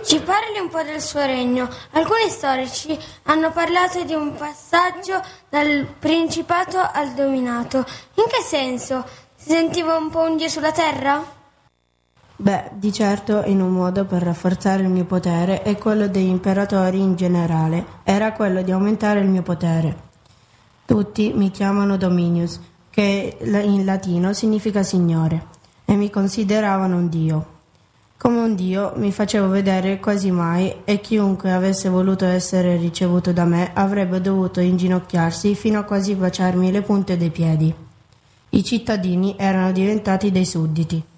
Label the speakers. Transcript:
Speaker 1: Ci parli un po' del suo regno. Alcuni storici hanno parlato di un passaggio dal principato al dominato. In che senso? Si sentiva un po' un dio sulla terra?
Speaker 2: Beh, di certo in un modo per rafforzare il mio potere e quello degli imperatori in generale. Era quello di aumentare il mio potere. Tutti mi chiamano Dominius, che in latino significa signore, e mi consideravano un dio. Come un dio mi facevo vedere quasi mai e chiunque avesse voluto essere ricevuto da me avrebbe dovuto inginocchiarsi fino a quasi baciarmi le punte dei piedi. I cittadini erano diventati dei sudditi.